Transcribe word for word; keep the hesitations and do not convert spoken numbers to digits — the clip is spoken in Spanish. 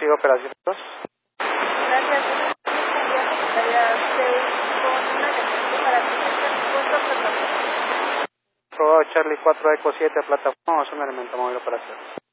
sigue operación. Gracias. Probado Charlie cuatro Eco siete, plataforma, es un elemento móvil operación.